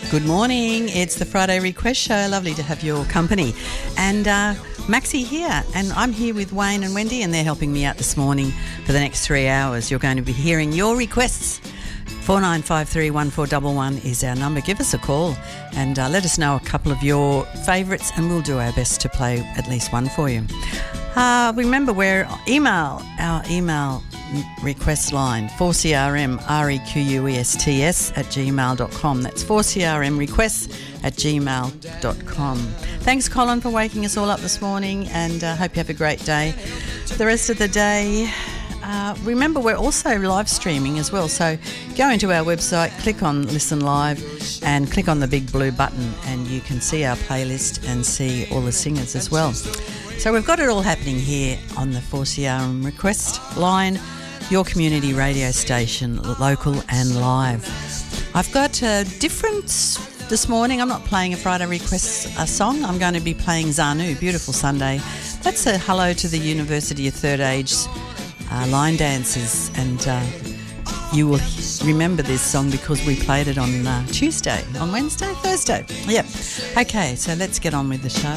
Good morning. It's the Friday Request Show. Lovely to have your company. And Maxie here, and I'm here with Wayne and Wendy, and they're helping me out this morning for the next 3 hours. You're going to be hearing your requests. 49531411 is our number. Give us a call and let us know a couple of your favourites, and we'll do our best to play at least one for you. Remember, our email request line, 4crmrequests@gmail.com. That's 4crmrequests@gmail.com. Thanks, Colin, for waking us all up this morning, and hope you have a great day. The rest of the day, remember, we're also live streaming as well, so go into our website, click on Listen Live and click on the big blue button, and you can see our playlist and see all the singers as well. So we've got it all happening here on the 4CRM Request line, your community radio station, local and live. I've got different this morning. I'm not playing a Friday Request song. I'm going to be playing Zanu, Beautiful Sunday. That's a hello to the University of Third Age line dancers, and you will remember this song because we played it on Thursday. Yep. Okay, so let's get on with the show.